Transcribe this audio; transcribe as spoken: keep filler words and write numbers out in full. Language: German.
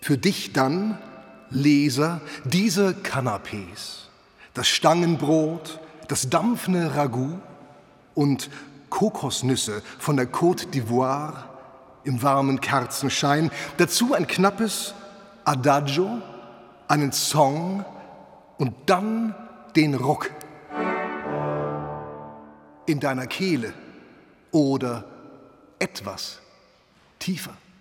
Für dich dann, Leser, diese Canapés, das Stangenbrot, das dampfende Ragout und Kokosnüsse von der Côte d'Ivoire im warmen Kerzenschein, dazu ein knappes Adagio, einen Song und dann den Ruck in deiner Kehle oder etwas tiefer.